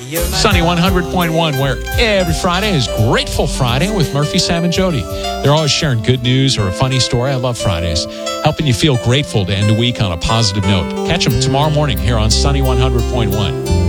Sunny 100.1, where every Friday is Grateful Friday with Murphy, Sam, and Jody. They're always sharing good news or a funny story. I love Fridays, helping you feel grateful to end the week on a positive note. Catch them tomorrow morning here on Sunny 100.1.